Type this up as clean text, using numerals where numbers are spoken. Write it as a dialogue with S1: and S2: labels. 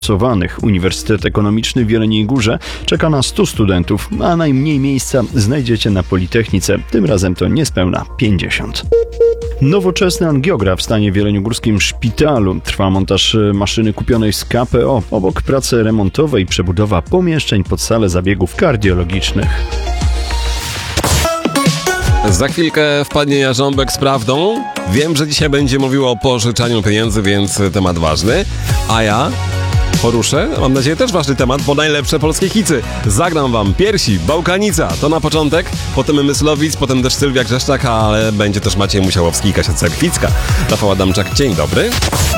S1: Uniwersytet Ekonomiczny w Jeleniej Górze czeka na 100 studentów, a najmniej miejsca znajdziecie na Politechnice. Tym razem to niespełna 50. Nowoczesny angiograf stanie w jeleniogórskim szpitalu. Trwa montaż maszyny kupionej z KPO. Obok prace remontowe i przebudowa pomieszczeń pod salę zabiegów kardiologicznych.
S2: Za chwilkę wpadnie Jarząbek z prawdą. Wiem, że dzisiaj będzie mówił o pożyczaniu pieniędzy, więc temat ważny. A ja poruszę, mam nadzieję, też ważny temat, bo najlepsze polskie hity. Zagram wam Piersi, Bałkanica, to na początek, potem Myslowic, potem też Sylwia Grzeszczak, ale będzie też Maciej Musiałowski i Kasia Cerkwicka. Rafał Adamczak, dzień dobry.